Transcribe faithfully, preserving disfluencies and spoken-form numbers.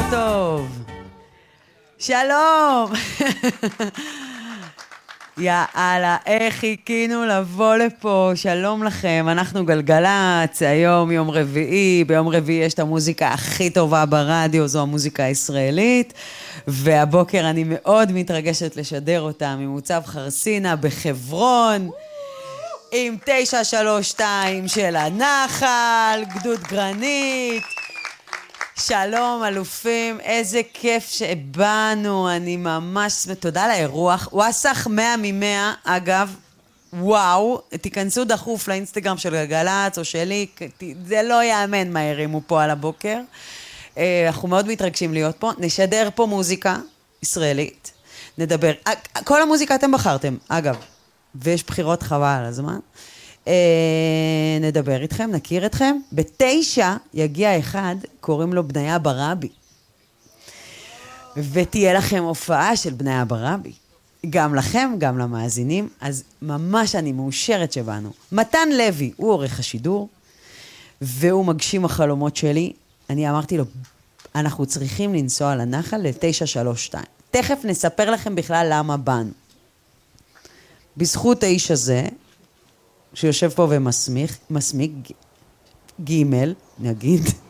טוב. שלום. יאללה, איך חיכינו לבוא לפה, שלום לכם, אנחנו גלגלץ, היום יום רביעי, ביום רביעי יש את המוזיקה הכי טובה ברדיו, זו המוזיקה הישראלית, והבוקר אני מאוד מתרגשת לשדר אותה ממוצב חרסינה בחברון, עם תשע שלוש שתיים של הנחל, גדוד גרנית, שלום אלופים, איזה כיף שבאנו, אני ממש, תודה על האירוח, וואסך מאה ממאה, אגב, וואו, תיכנסו דחוף לאינסטגרם של גלגלץ או שלי, זה לא יאמן מה הרימו פה על הבוקר, אנחנו מאוד מתרגשים להיות פה, נשדר פה מוזיקה ישראלית, נדבר, כל המוזיקה אתם בחרתם, אגב, ויש בחירות חבל על הזמן, אה, נדבר איתכם, נכיר אתכם. בתשע יגיע אחד, קוראים לו בניה ברבי. ותהיה לכם הופעה של בניה ברבי. גם לכם, גם למאזינים. אז ממש אני מאושרת שבאנו. מתן לוי, הוא עורך השידור, והוא מגשים החלומות שלי. אני אמרתי לו, אנחנו צריכים לנסוע לנחל ל-תשע שלוש שתיים. תכף נספר לכם בכלל למה באנו. בזכות האיש הזה, שיושב פה ומסמיך, מסמיק, ג' נגיד,